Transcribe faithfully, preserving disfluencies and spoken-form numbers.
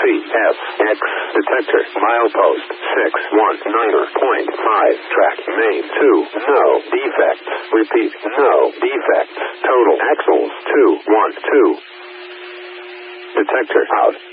C F X detector milepost six one nine point five track main two no defects. Repeat, no defects. Total axles two one two. Detector out.